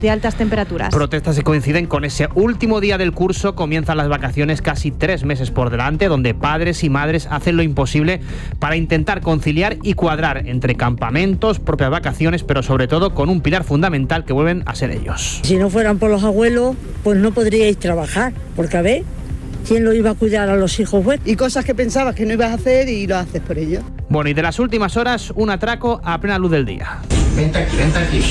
de altas temperaturas. Protestas que coinciden con ese último día del curso. Comienzan las vacaciones, casi 3 meses por delante, donde padres y madres hacen lo imposible para intentar conciliar y cuadrar entre campamentos, propias vacaciones, pero sobre todo con un pilar fundamental que vuelven a ser ellos. Si no fueran por los abuelos, pues no podríais trabajar, porque a ver, ¿quién lo iba a cuidar a los hijos vuestros? Y cosas que pensabas que no ibas a hacer y lo haces por ellos. Bueno, y de las últimas horas, un atraco a plena luz del día. Vente aquí, vente aquí.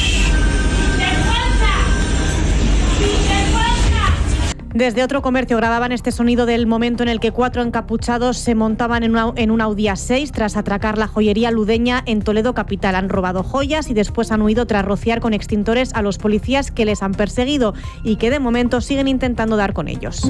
Desde otro comercio grababan este sonido del momento en el que 4 encapuchados se montaban en un Audi A6 tras atracar la joyería ludeña en Toledo capital. Han robado joyas y después han huido tras rociar con extintores a los policías que les han perseguido y que de momento siguen intentando dar con ellos.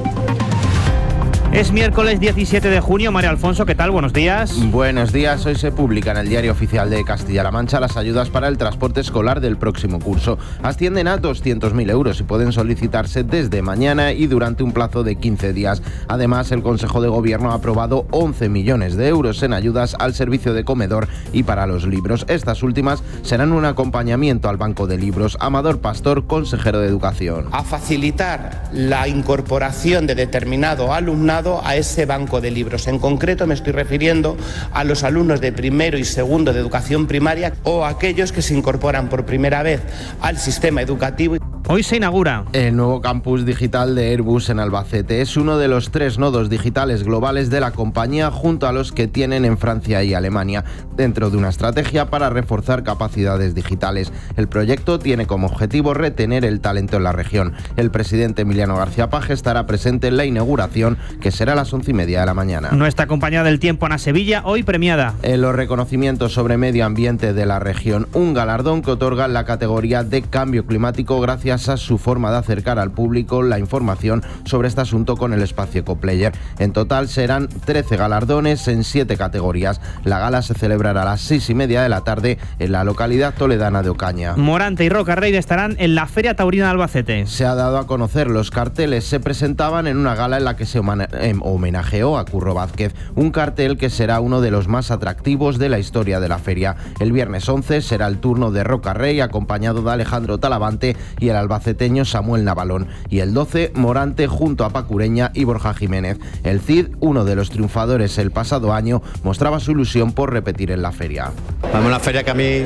Es miércoles 17 de junio. María Alfonso, ¿qué tal? Buenos días. Buenos días. Hoy se publica en el Diario Oficial de Castilla-La Mancha las ayudas para el transporte escolar del próximo curso. Ascienden a 200.000 euros y pueden solicitarse desde mañana y durante un plazo de 15 días. Además, el Consejo de Gobierno ha aprobado 11 millones de euros en ayudas al servicio de comedor y para los libros. Estas últimas serán un acompañamiento al Banco de Libros. Amador Pastor, consejero de Educación. A facilitar la incorporación de determinado alumnado a ese banco de libros. En concreto me estoy refiriendo a los alumnos de primero y segundo de educación primaria o a aquellos que se incorporan por primera vez al sistema educativo. Hoy se inaugura el nuevo campus digital de Airbus en Albacete. Es uno de los 3 nodos digitales globales de la compañía, junto a los que tienen en Francia y Alemania, dentro de una estrategia para reforzar capacidades digitales. El proyecto tiene como objetivo retener el talento en la región. El presidente Emiliano García Paje estará presente en la inauguración, que será a las 11:30 de la mañana. Nuestra compañera del tiempo, Ana Sevilla, hoy premiada en los reconocimientos sobre medio ambiente de la región, un galardón que otorga la categoría de cambio climático gracias a su forma de acercar al público la información sobre este asunto con el espacio Ecoplayer. En total serán 13 galardones en 7 categorías. La gala se celebrará a las 6:30 de la tarde en la localidad toledana de Ocaña. Morante y Roca Rey estarán en la Feria Taurina de Albacete. Se ha dado a conocer los carteles. Se presentaban en una gala en la que se homenajeó a Curro Vázquez, un cartel que será uno de los más atractivos de la historia de la feria. El viernes 11 será el turno de Roca Rey, acompañado de Alejandro Talavante y el albaceteño Samuel Navalón, y el 12 Morante junto a Paco Ureña y Borja Jiménez. El Cid, uno de los triunfadores el pasado año, mostraba su ilusión por repetir en la feria. Una feria que a mí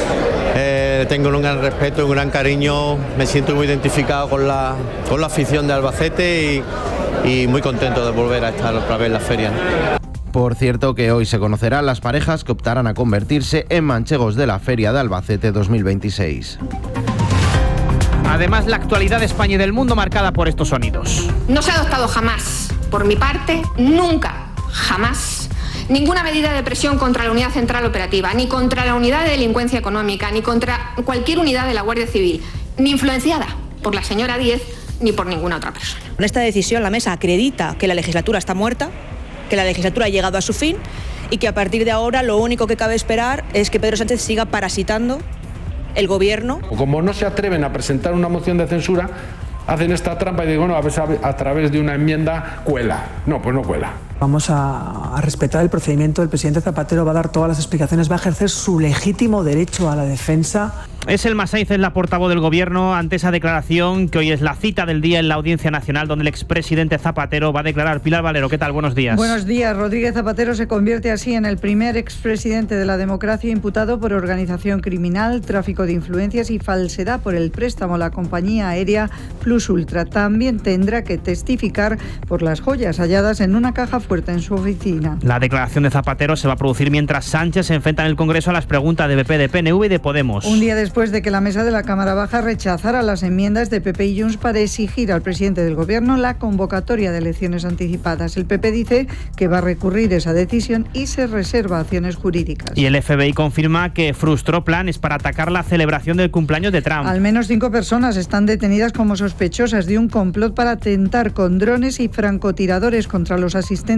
tengo un gran respeto, un gran cariño, me siento muy identificado con la afición de Albacete y muy contento de volver a estar otra vez en la feria. Por cierto que hoy se conocerán las parejas que optarán a convertirse en manchegos de la Feria de Albacete 2026. Además, la actualidad de España y del mundo marcada por estos sonidos. No se ha adoptado jamás, por mi parte, nunca, jamás, ninguna medida de presión contra la Unidad Central Operativa, ni contra la Unidad de Delincuencia Económica, ni contra cualquier unidad de la Guardia Civil, ni influenciada por la señora Díez, ni por ninguna otra persona. Con esta decisión, la mesa acredita que la legislatura está muerta, que la legislatura ha llegado a su fin y que a partir de ahora lo único que cabe esperar es que Pedro Sánchez siga parasitando el gobierno. Como no se atreven a presentar una moción de censura, hacen esta trampa y digo, bueno, a través de una enmienda cuela. No, pues no cuela. Vamos a respetar el procedimiento. El presidente Zapatero va a dar todas las explicaciones, va a ejercer su legítimo derecho a la defensa. Es Elma Sainz, es la portavoz del Gobierno, ante esa declaración que hoy es la cita del día en la Audiencia Nacional, donde el expresidente Zapatero va a declarar. Pilar Valero, ¿qué tal? Buenos días. Buenos días. Rodríguez Zapatero se convierte así en el primer expresidente de la democracia imputado por organización criminal, tráfico de influencias y falsedad por el préstamo a la compañía aérea Plus Ultra. También tendrá que testificar por las joyas halladas en una caja fuerte en su oficina. La declaración de Zapatero se va a producir mientras Sánchez se enfrenta en el Congreso a las preguntas de PP, de PNV y de Podemos. Un día después de que la mesa de la Cámara Baja rechazara las enmiendas de PP y Junts para exigir al presidente del Gobierno la convocatoria de elecciones anticipadas. El PP dice que va a recurrir esa decisión y se reserva acciones jurídicas. Y el FBI confirma que frustró planes para atacar la celebración del cumpleaños de Trump. Al menos 5 personas están detenidas como sospechosas de un complot para atentar con drones y francotiradores contra los asistentes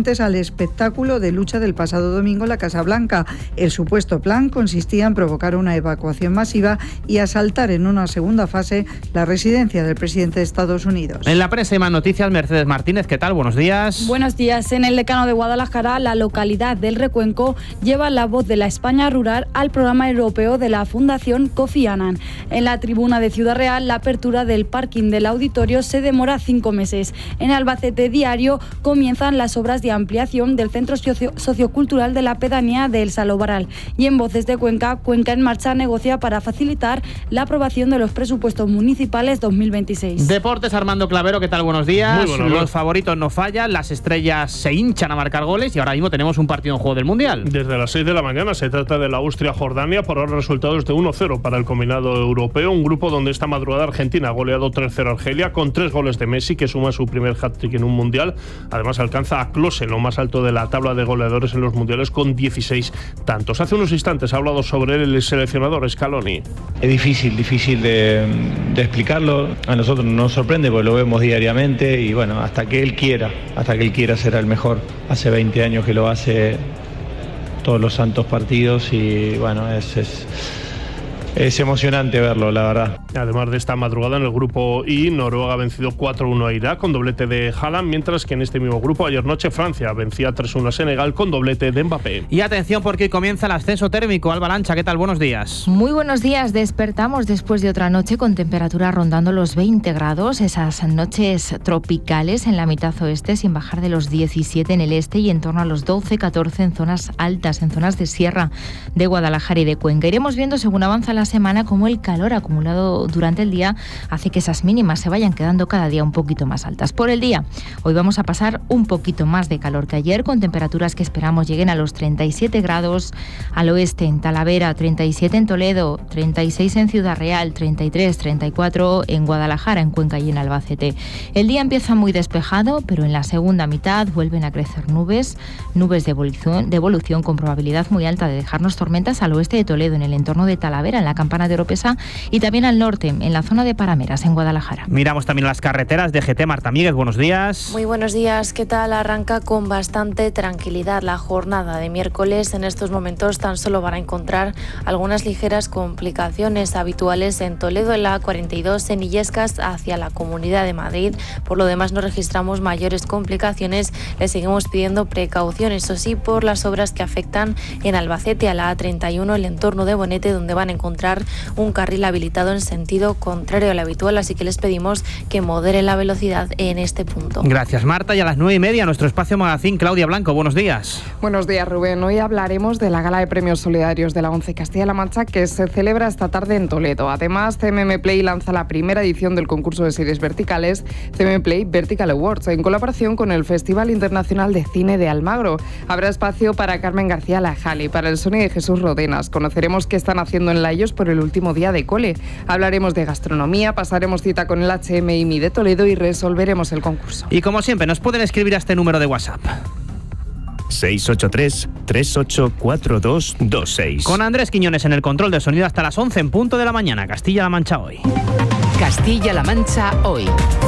asistentes al espectáculo de lucha del pasado domingo en la Casa Blanca. El supuesto plan consistía en provocar una evacuación masiva y asaltar en una segunda fase la residencia del presidente de Estados Unidos. En la prensa y más noticias, Mercedes Martínez, ¿qué tal? Buenos días. Buenos días. En el decano de Guadalajara, la localidad del Recuenco lleva la voz de la España rural al programa europeo de la Fundación Kofi Annan. En la tribuna de Ciudad Real, la apertura del parking del auditorio se demora 5 meses. En Albacete Diario comienzan las obras de ampliación del centro sociocultural de la pedanía de El Salobral. Y en Voces de Cuenca, Cuenca en Marcha negocia para facilitar la aprobación de los presupuestos municipales 2026. Deportes, Armando Clavero, ¿qué tal? Buenos días. Muy buenos. Los favoritos no fallan, las estrellas se hinchan a marcar goles y ahora mismo tenemos un partido en juego del Mundial. Desde las 6 de la mañana se trata de la Austria-Jordania, por ahora resultados de 1-0 para el combinado europeo, un grupo donde esta madrugada Argentina ha goleado 3-0 a Argelia con 3 goles de Messi, que suma su primer hat-trick en un Mundial. Además alcanza a Klose, lo más alto de la tabla de goleadores en los Mundiales, con 16 tantos. Hace unos instantes ha hablado sobre él el seleccionador Scaloni. Es difícil de explicarlo. A nosotros nos sorprende porque lo vemos diariamente y bueno, hasta que él quiera será el mejor. Hace 20 años que lo hace todos los santos partidos y bueno, es emocionante verlo, la verdad. Además de esta madrugada en el grupo I, Noruega ha vencido 4-1 a Irak con doblete de Haaland, mientras que en este mismo grupo ayer noche Francia vencía 3-1 a Senegal con doblete de Mbappé. Y atención porque hoy comienza el ascenso térmico. Alba Lancha, ¿qué tal? Buenos días. Muy buenos días. Despertamos después de otra noche con temperatura rondando los 20 grados. Esas noches tropicales en la mitad oeste, sin bajar de los 17 en el este y en torno a los 12-14 en zonas altas, en zonas de sierra de Guadalajara y de Cuenca. Iremos viendo según avanza la semana como el calor acumulado durante el día hace que esas mínimas se vayan quedando cada día un poquito más altas. Por el día, hoy vamos a pasar un poquito más de calor que ayer, con temperaturas que esperamos lleguen a los 37 grados al oeste, en Talavera, 37 en Toledo, 36 en Ciudad Real, 33, 34 en Guadalajara, en Cuenca y en Albacete. El día empieza muy despejado, pero en la segunda mitad vuelven a crecer nubes de evolución con probabilidad muy alta de dejarnos tormentas al oeste de Toledo, en el entorno de Talavera, en la Campana de Oropesa, y también al norte, en la zona de Parameras, en Guadalajara. Miramos también las carreteras de GT. Marta Míguez, buenos días. Muy buenos días. ¿Qué tal? Arranca con bastante tranquilidad la jornada de miércoles. En estos momentos tan solo van a encontrar algunas ligeras complicaciones habituales en Toledo, en la A42, en Illescas hacia la Comunidad de Madrid. Por lo demás no registramos mayores complicaciones. Le seguimos pidiendo precaución, eso sí, por las obras que afectan en Albacete a la A31, el entorno de Bonete, donde van a encontrar un carril habilitado en sentido contrario al habitual, así que les pedimos que moderen la velocidad en este punto. Gracias, Marta. Y a las 9:30, nuestro espacio magazín, Claudia Blanco, buenos días. Buenos días, Rubén. Hoy hablaremos de la gala de premios solidarios de la ONCE Castilla-La Mancha, que se celebra esta tarde en Toledo. Además, CMM Play lanza la primera edición del concurso de series verticales, CMM Play Vertical Awards, en colaboración con el Festival Internacional de Cine de Almagro. Habrá espacio para Carmen García Lajali, para el Sony de Jesús Rodenas. Conoceremos qué están haciendo en Layos por el último día de cole. Hablaremos de gastronomía, pasaremos cita con el HMI de Toledo y resolveremos el concurso. Y como siempre, nos pueden escribir a este número de WhatsApp. 683-384226. Con Andrés Quiñones en el control de sonido hasta las 11 en punto de la mañana. Castilla-La Mancha hoy. Castilla-La Mancha hoy.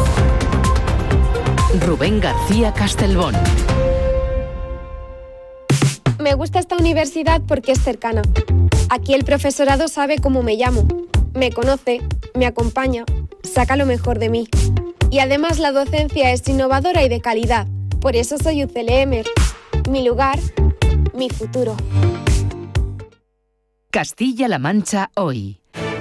Rubén García Castelbón. Me gusta esta universidad porque es cercana. Aquí el profesorado sabe cómo me llamo, me conoce, me acompaña, saca lo mejor de mí. Y además la docencia es innovadora y de calidad. Por eso soy UCLEMER. Mi lugar, mi futuro. Castilla-La Mancha hoy.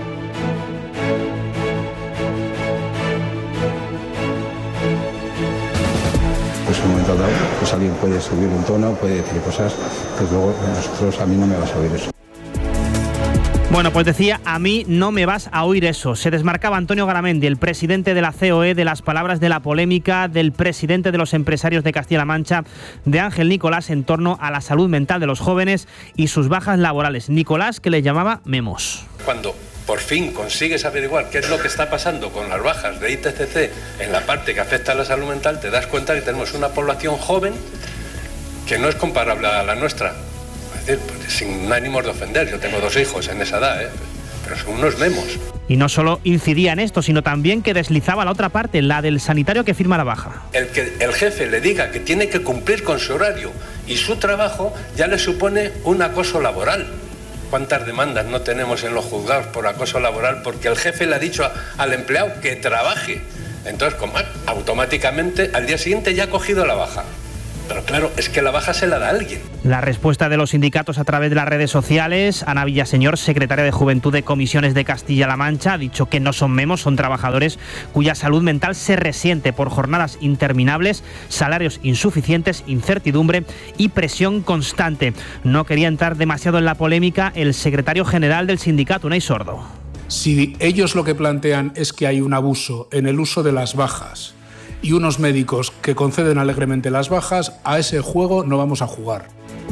Pues en un momento dado, pues alguien puede subir un tono, puede decir cosas que luego a mí no me vas a oír eso. Bueno, pues decía, a mí no me vas a oír eso. Se desmarcaba Antonio Garamendi, el presidente de la COE, de las palabras de la polémica del presidente de los empresarios de Castilla-La Mancha, de Ángel Nicolás, en torno a la salud mental de los jóvenes y sus bajas laborales. Nicolás, que le llamaba memos. Cuando por fin consigues averiguar qué es lo que está pasando con las bajas de ITCC en la parte que afecta a la salud mental, te das cuenta que tenemos una población joven que no es comparable a la nuestra. Es decir, sin ánimos de ofender, yo tengo 2 hijos en esa edad, pero son unos memos. Y no solo incidía en esto, sino también que deslizaba la otra parte, la del sanitario que firma la baja. El que el jefe le diga que tiene que cumplir con su horario y su trabajo ya le supone un acoso laboral. ¿Cuántas demandas no tenemos en los juzgados por acoso laboral porque el jefe le ha dicho al empleado que trabaje? Entonces, automáticamente al día siguiente ya ha cogido la baja. Pero claro, es que la baja se la da a alguien. La respuesta de los sindicatos a través de las redes sociales. Ana Villaseñor, secretaria de Juventud de Comisiones de Castilla-La Mancha, ha dicho que no son memos, son trabajadores cuya salud mental se resiente por jornadas interminables, salarios insuficientes, incertidumbre y presión constante. No quería entrar demasiado en la polémica el secretario general del sindicato, Unai Sordo. Si ellos lo que plantean es que hay un abuso en el uso de las bajas y unos médicos que conceden alegremente las bajas, a ese juego no vamos a jugar.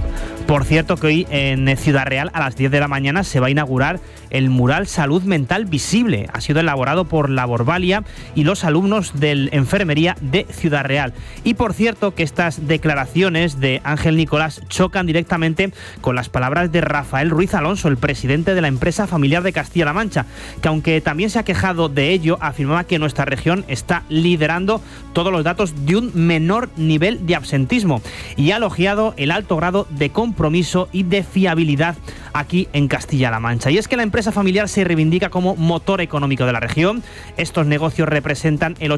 Por cierto que hoy en Ciudad Real a las 10 de la mañana se va a inaugurar el mural Salud Mental Visible. Ha sido elaborado por Laborvalia y los alumnos de Enfermería de Ciudad Real. Y por cierto que estas declaraciones de Ángel Nicolás chocan directamente con las palabras de Rafael Ruiz Alonso, el presidente de la empresa familiar de Castilla-La Mancha, que aunque también se ha quejado de ello, afirmaba que nuestra región está liderando todos los datos de un menor nivel de absentismo y ha elogiado el alto grado de compromiso y de fiabilidad aquí en Castilla-La Mancha. Y es que la empresa familiar se reivindica como motor económico de la región. Estos negocios representan el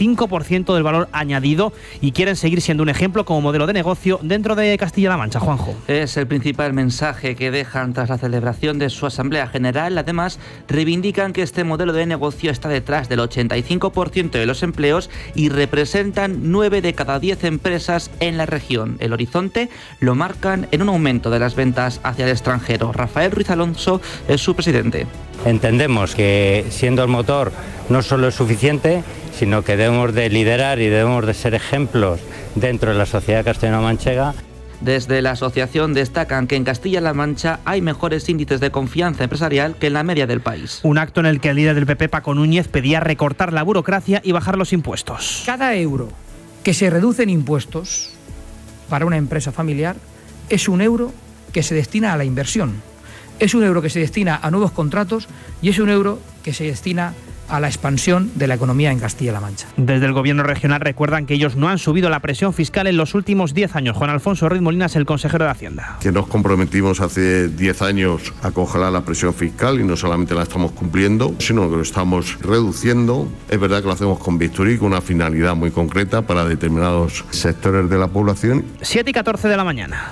85% del valor añadido y quieren seguir siendo un ejemplo como modelo de negocio dentro de Castilla-La Mancha. Juanjo. Es el principal mensaje que dejan tras la celebración de su Asamblea General. Además, reivindican que este modelo de negocio está detrás del 85% de los empleos y representan 9 de cada 10 empresas en la región. El horizonte lo marcan en un aumento de las ventas hacia el extranjero. Rafael Ruiz Alonso es su presidente. Entendemos que siendo el motor no solo es suficiente, sino que debemos de liderar y debemos de ser ejemplos dentro de la sociedad castellano-manchega. Desde la asociación destacan que en Castilla-La Mancha hay mejores índices de confianza empresarial que en la media del país. Un acto en el que el líder del PP, Paco Núñez, pedía recortar la burocracia y bajar los impuestos. Cada euro que se reduce en impuestos para una empresa familiar es un euro que se destina a la inversión, es un euro que se destina a nuevos contratos y es un euro que se destina a la expansión de la economía en Castilla-La Mancha. Desde el gobierno regional recuerdan que ellos no han subido la presión fiscal en los últimos 10 años. Juan Alfonso Ruiz Molinas, el consejero de Hacienda. Que nos comprometimos hace 10 años a congelar la presión fiscal y no solamente la estamos cumpliendo, sino que lo estamos reduciendo. Es verdad que lo hacemos con bisturí, con una finalidad muy concreta para determinados sectores de la población. 7:14 de la mañana.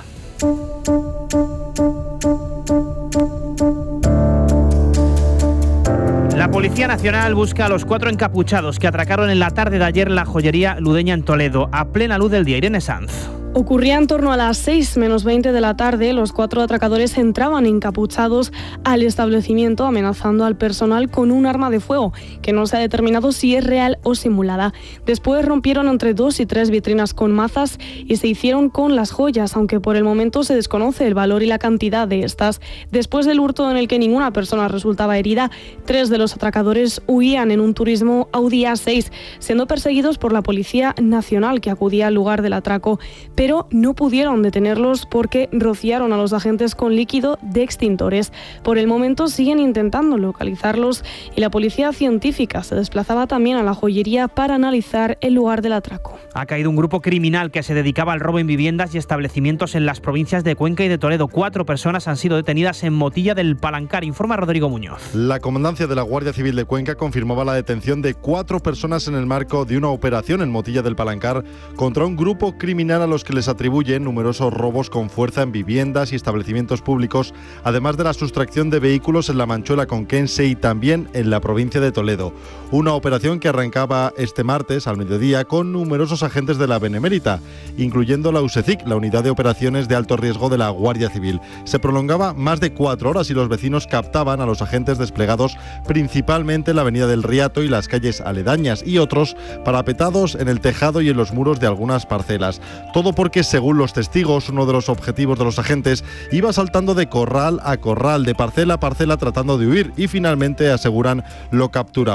La Policía Nacional busca a los 4 encapuchados que atracaron en la tarde de ayer la joyería Ludeña en Toledo, a plena luz del día. Irene Sanz. Ocurría en torno a las 6 menos 20 de la tarde. Los 4 atracadores entraban encapuchados al establecimiento amenazando al personal con un arma de fuego, que no se ha determinado si es real o simulada. Después rompieron entre 2 y 3 vitrinas con mazas y se hicieron con las joyas, aunque por el momento se desconoce el valor y la cantidad de estas. Después del hurto en el que ninguna persona resultaba herida, 3 de los atracadores huían en un turismo Audi A6, siendo perseguidos por la Policía Nacional, que acudía al lugar del atraco. Pero no pudieron detenerlos porque rociaron a los agentes con líquido de extintores. Por el momento siguen intentando localizarlos y la policía científica se desplazaba también a la joyería para analizar el lugar del atraco. Ha caído un grupo criminal que se dedicaba al robo en viviendas y establecimientos en las provincias de Cuenca y de Toledo. 4 personas han sido detenidas en Motilla del Palancar, informa Rodrigo Muñoz. La comandancia de la Guardia Civil de Cuenca confirmaba la detención de 4 personas en el marco de una operación en Motilla del Palancar contra un grupo criminal a los que les atribuyen numerosos robos con fuerza en viviendas y establecimientos públicos, además de la sustracción de vehículos en la Manchuela conquense y también en la provincia de Toledo. Una operación que arrancaba este martes al mediodía con numerosos agentes de la Benemérita, incluyendo la USECIC, la Unidad de Operaciones de Alto Riesgo de la Guardia Civil. Se prolongaba más de 4 horas y los vecinos captaban a los agentes desplegados principalmente en la Avenida del Riato y las calles aledañas, y otros parapetados en el tejado y en los muros de algunas parcelas. Todo porque, según los testigos, uno de los objetivos de los agentes iba saltando de corral a corral, de parcela a parcela, tratando de huir, y finalmente, aseguran, lo capturaban.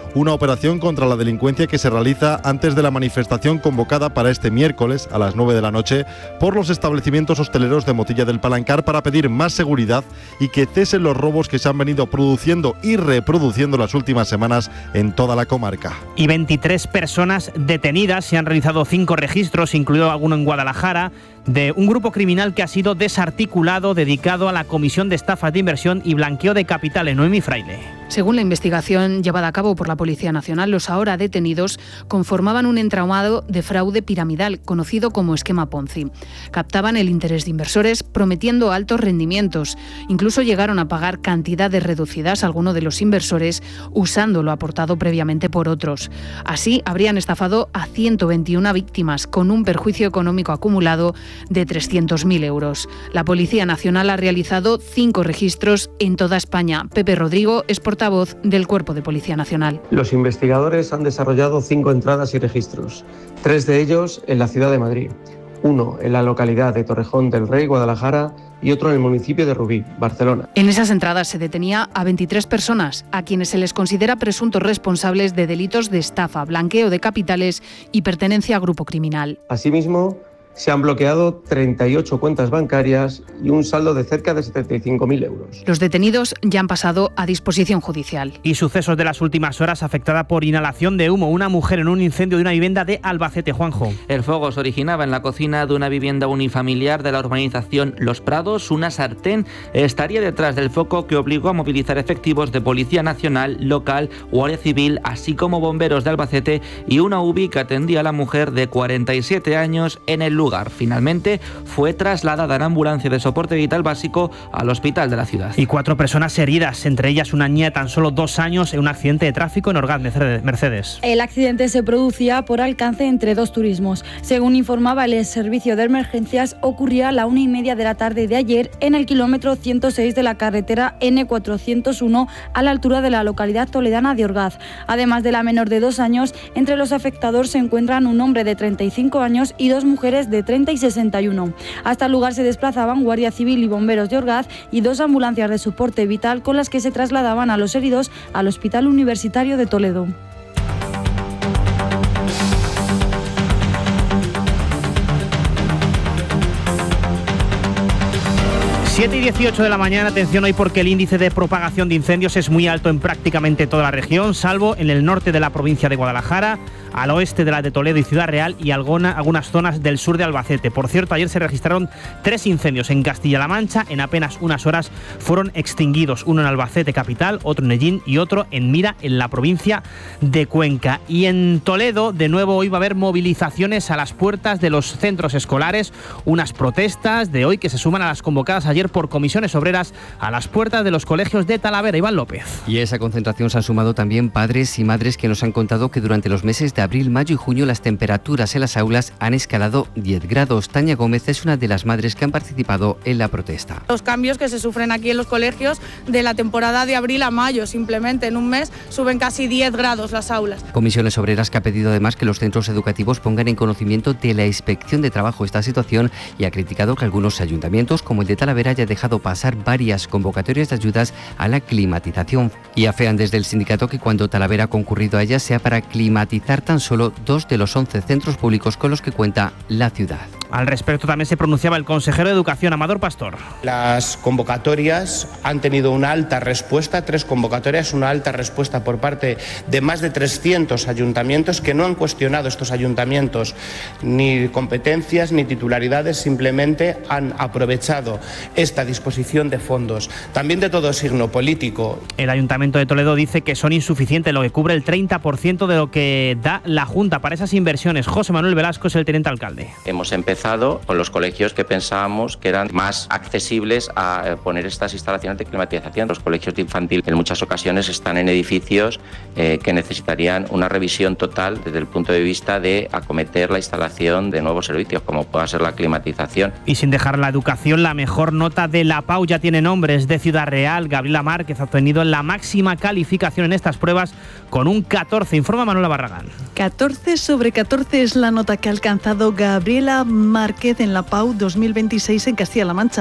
una operación contra la delincuencia que se realiza antes de la manifestación convocada para este miércoles a las 9 de la noche por los establecimientos hosteleros de Motilla del Palancar para pedir más seguridad y que cesen los robos que se han venido produciendo y reproduciendo las últimas semanas en toda la comarca. Y 23 personas detenidas. Se han realizado 5 registros, incluido alguno en Guadalajara, de un grupo criminal que ha sido desarticulado dedicado a la comisión de estafas de inversión y blanqueo de capitales. Noemí Fraile. Según la investigación llevada a cabo por la Policía Nacional, los ahora detenidos conformaban un entramado de fraude piramidal, conocido como esquema Ponzi. Captaban el interés de inversores prometiendo altos rendimientos. Incluso llegaron a pagar cantidades reducidas a alguno de los inversores usando lo aportado previamente por otros. Así habrían estafado a 121 víctimas con un perjuicio económico acumulado de 300.000 euros. La Policía Nacional ha realizado 5 registros en toda España. Pepe Rodrigo es portavoz del Cuerpo de Policía Nacional. Los investigadores han desarrollado 5 entradas y registros, 3 de ellos en la ciudad de Madrid, 1 en la localidad de Torrejón del Rey, Guadalajara, y otro en el municipio de Rubí, Barcelona. En esas entradas se detenía a 23 personas, a quienes se les considera presuntos responsables de delitos de estafa, blanqueo de capitales y pertenencia a grupo criminal. Asimismo, se han bloqueado 38 cuentas bancarias y un saldo de cerca de 75.000 euros. Los detenidos ya han pasado a disposición judicial. Y sucesos de las últimas horas: afectada por inhalación de humo una mujer en un incendio de una vivienda de Albacete. Juanjo. El fuego se originaba en la cocina de una vivienda unifamiliar de la urbanización Los Prados. Una sartén estaría detrás del foco, que obligó a movilizar efectivos de Policía Nacional, local, Guardia Civil, así como bomberos de Albacete y una UBI que atendía a la mujer de 47 años en el lugar. Finalmente fue trasladada en ambulancia de soporte vital básico al hospital de la ciudad. Y 4 personas heridas, entre ellas una niña de tan solo 2 años, en un accidente de tráfico en Orgaz, Mercedes. El accidente se producía por alcance entre 2 turismos. Según informaba el servicio de emergencias, ocurría a la 1:30 de la tarde de ayer en el kilómetro 106 de la carretera N401 a la altura de la localidad toledana de Orgaz. Además de la menor de 2 años, entre los afectados se encuentran un hombre de 35 años y 2 mujeres de 30 y 61. Hasta el lugar se desplazaban Guardia Civil y bomberos de Orgaz y 2 ambulancias de soporte vital con las que se trasladaban a los heridos al Hospital Universitario de Toledo. ...7 y 18 de la mañana, atención hoy porque el índice de propagación de incendios es muy alto en prácticamente toda la región, salvo en el norte de la provincia de Guadalajara, al oeste de la de Toledo y Ciudad Real y algunas zonas del sur de Albacete. Por cierto, ayer se registraron 3 incendios en Castilla-La Mancha, en apenas unas horas fueron extinguidos, uno en Albacete capital, otro en Ellín y otro en Mira, en la provincia de Cuenca. Y en Toledo, de nuevo, hoy va a haber movilizaciones a las puertas de los centros escolares, unas protestas de hoy que se suman a las convocadas ayer por comisiones obreras a las puertas de los colegios de Talavera. Iván López. Y a esa concentración se han sumado también padres y madres que nos han contado que durante los meses de abril, mayo y junio las temperaturas en las aulas han escalado 10 grados. Tania Gómez es una de las madres que han participado en la protesta. Los cambios que se sufren aquí en los colegios de la temporada de abril a mayo, simplemente en un mes suben casi 10 grados las aulas. Comisiones Obreras, que ha pedido además que los centros educativos pongan en conocimiento de la Inspección de Trabajo esta situación, y ha criticado que algunos ayuntamientos, como el de Talavera, haya dejado pasar varias convocatorias de ayudas a la climatización, y afean desde el sindicato que cuando Talavera ha concurrido a ellas sea para climatizar tan solo 2 de los 11 centros públicos con los que cuenta la ciudad. Al respecto también se pronunciaba el consejero de Educación, Amador Pastor. Las convocatorias han tenido una alta respuesta, 3 convocatorias, una alta respuesta por parte de más de 300 ayuntamientos, que no han cuestionado estos ayuntamientos ni competencias ni titularidades, simplemente han aprovechado esta disposición de fondos, también de todo signo político. El Ayuntamiento de Toledo dice que son insuficientes, lo que cubre el 30% de lo que da la Junta para esas inversiones. José Manuel Velasco es el teniente alcalde. Hemos empezado con los colegios que pensábamos que eran más accesibles a poner estas instalaciones de climatización. Los colegios de infantil en muchas ocasiones están en edificios que necesitarían una revisión total desde el punto de vista de acometer la instalación de nuevos servicios, como pueda ser la climatización. Y sin dejar la educación, la mejor nota de la PAU ya tiene nombres. De Ciudad Real, Gabriela Márquez ha obtenido la máxima calificación en estas pruebas con un 14, informa Manuela Barragán. 14 sobre 14 es la nota que ha alcanzado Gabriela Márquez en la PAU 2026 en Castilla-La Mancha.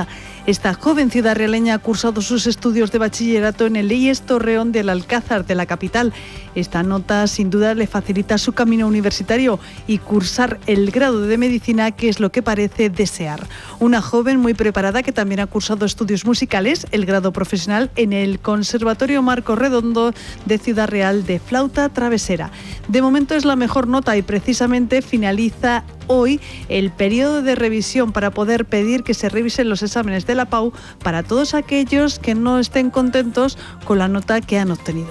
Esta joven ciudadrealeña ha cursado sus estudios de bachillerato en el IES Torreón del Alcázar de la capital. Esta nota sin duda le facilita su camino universitario y cursar el grado de medicina, que es lo que parece desear. Una joven muy preparada que también ha cursado estudios musicales, el grado profesional en el Conservatorio Marco Redondo de Ciudad Real de flauta travesera. De momento es la mejor nota y precisamente finaliza hoy el periodo de revisión para poder pedir que se revisen los exámenes de la PAU para todos aquellos que no estén contentos con la nota que han obtenido.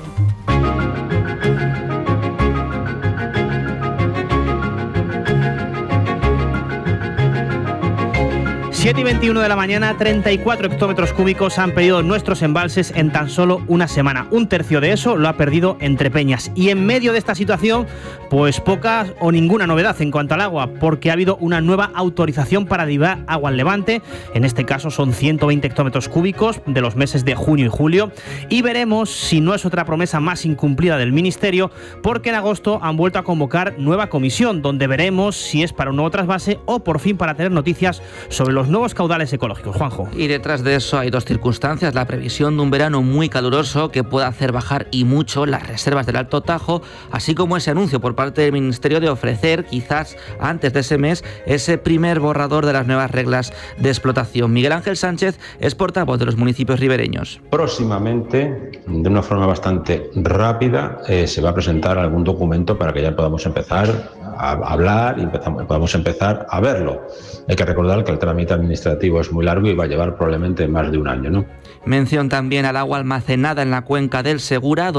7:21 de la mañana, 34 hectómetros cúbicos han perdido nuestros embalses en tan solo una semana. Un tercio de eso lo ha perdido Entrepeñas. Y en medio de esta situación, pues poca o ninguna novedad en cuanto al agua, porque ha habido una nueva autorización para derivar agua al Levante. En este caso son 120 hectómetros cúbicos de los meses de junio y julio. Y veremos si no es otra promesa más incumplida del Ministerio, porque en agosto han vuelto a convocar nueva comisión, donde veremos si es para un nuevo trasvase o por fin para tener noticias sobre los nuevos caudales ecológicos. Juanjo. Y detrás de eso hay dos circunstancias: la previsión de un verano muy caluroso que puede hacer bajar y mucho las reservas del Alto Tajo, así como ese anuncio por parte del Ministerio de ofrecer, quizás antes de ese mes, ese primer borrador de las nuevas reglas de explotación. Miguel Ángel Sánchez es portavoz de los municipios ribereños. Próximamente, de una forma bastante rápida, se va a presentar algún documento para que ya podamos empezar a hablar y podamos empezar a verlo. Hay que recordar que el trámite administrativo es muy largo y va a llevar probablemente más de un año, ¿no? Mención también al agua almacenada en la cuenca del Segura,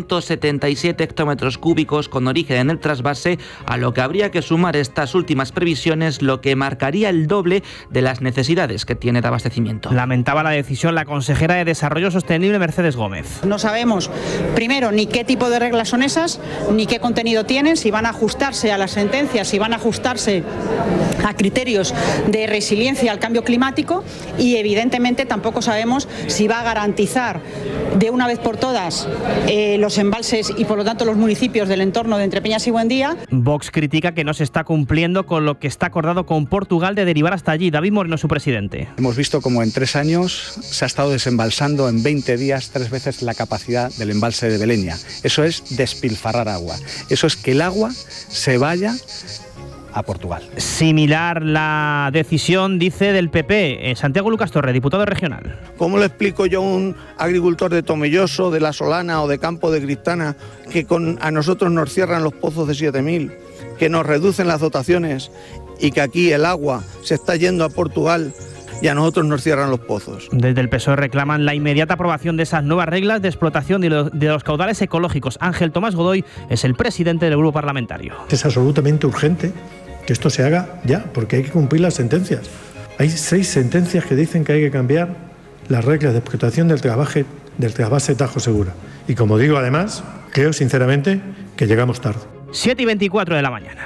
277 hectómetros cúbicos con origen en el trasvase, a lo que habría que sumar estas últimas previsiones, lo que marcaría el doble de las necesidades que tiene de abastecimiento. Lamentaba la decisión la consejera de Desarrollo Sostenible, Mercedes Gómez. No sabemos, primero, ni qué tipo de reglas son esas, ni qué contenido tienen, si van a ajustarse a las sentencias, si van a ajustarse a criterios de resiliencia al cambio climático, y evidentemente tampoco sabemos si va a garantizar de una vez por todas los embalses y por lo tanto los municipios del entorno de Entrepeñas y Buendía. Vox critica que no se está cumpliendo con lo que está acordado con Portugal de derivar hasta allí. David Moreno, su presidente. Hemos visto como en 3 años se ha estado desembalsando en 20 días 3 veces la capacidad del embalse de Beleña. Eso es despilfarrar agua. Eso es que el agua se vaya a Portugal. Similar la decisión, dice, del PP. Santiago Lucas Torre, diputado regional. ¿Cómo le explico yo a un agricultor de Tomelloso, de La Solana o de Campo de Cristana que a nosotros nos cierran los pozos de 7.000, que nos reducen las dotaciones y que aquí el agua se está yendo a Portugal y a nosotros nos cierran los pozos? Desde el PSOE reclaman la inmediata aprobación de esas nuevas reglas de explotación de los caudales ecológicos. Ángel Tomás Godoy es el presidente del grupo parlamentario. Es absolutamente urgente que esto se haga ya, porque hay que cumplir las sentencias. Hay 6 sentencias que dicen que hay que cambiar las reglas de explotación del trasvase Tajo Segura. Y como digo, además, creo sinceramente que llegamos tarde. 7:24 de la mañana.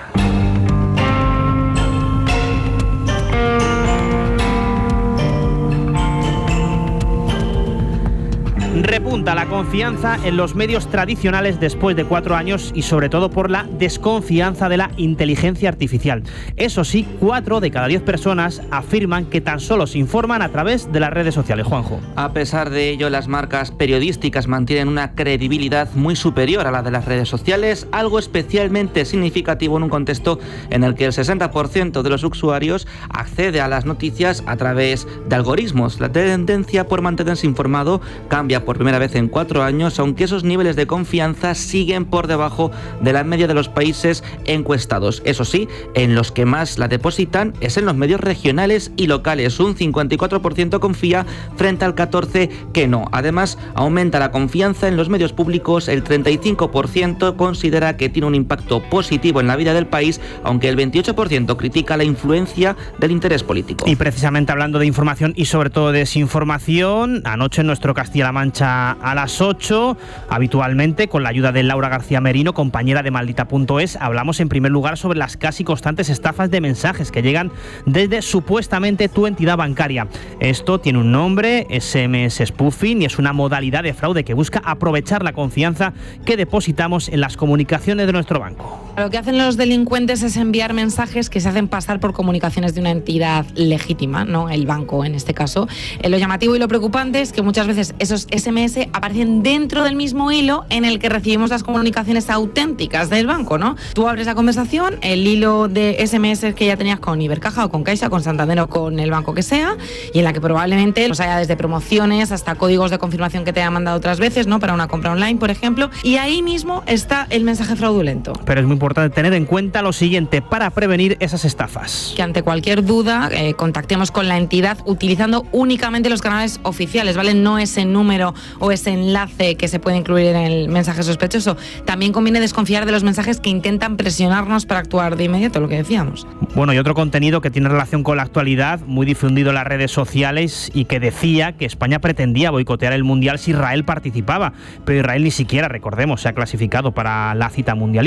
Repunta la confianza en los medios tradicionales después de 4 años y sobre todo por la desconfianza de la inteligencia artificial. Eso sí, 4 de cada 10 personas afirman que tan solo se informan a través de las redes sociales. Juanjo. A pesar de ello, las marcas periodísticas mantienen una credibilidad muy superior a la de las redes sociales, algo especialmente significativo en un contexto en el que el 60% de los usuarios accede a las noticias a través de algoritmos. La tendencia por mantenerse informado cambia por primera vez en 4 años, aunque esos niveles de confianza siguen por debajo de la media de los países encuestados. Eso sí, en los que más la depositan es en los medios regionales y locales. Un 54% confía frente al 14% que no. Además, aumenta la confianza en los medios públicos. El 35% considera que tiene un impacto positivo en la vida del país, aunque el 28% critica la influencia del interés político. Y precisamente hablando de información y sobre todo de desinformación, anoche en nuestro Castilla-La Mancha a las 8, habitualmente con la ayuda de Laura García Merino, compañera de Maldita.es, hablamos en primer lugar sobre las casi constantes estafas de mensajes que llegan desde supuestamente tu entidad bancaria. Esto tiene un nombre, SMS spoofing, y es una modalidad de fraude que busca aprovechar la confianza que depositamos en las comunicaciones de nuestro banco. Lo que hacen los delincuentes es enviar mensajes que se hacen pasar por comunicaciones de una entidad legítima, ¿no? El banco en este caso. Lo llamativo y lo preocupante es que muchas veces esos SMS aparecen dentro del mismo hilo en el que recibimos las comunicaciones auténticas del banco, ¿no? Tú abres la conversación, el hilo de SMS que ya tenías con Ibercaja o con Caixa, con Santander o con el banco que sea, y en la que probablemente los haya desde promociones hasta códigos de confirmación que te haya mandado otras veces, ¿no? Para una compra online, por ejemplo, y ahí mismo está el mensaje fraudulento. Pero es muy importante tener en cuenta lo siguiente para prevenir esas estafas. Que ante cualquier duda contactemos con la entidad utilizando únicamente los canales oficiales, ¿vale? No ese número o ese enlace que se puede incluir en el mensaje sospechoso. También conviene desconfiar de los mensajes que intentan presionarnos para actuar de inmediato, lo que decíamos. Bueno, y otro contenido que tiene relación con la actualidad, muy difundido en las redes sociales y que decía que España pretendía boicotear el Mundial si Israel participaba, pero Israel ni siquiera, recordemos, se ha clasificado para la cita mundialista.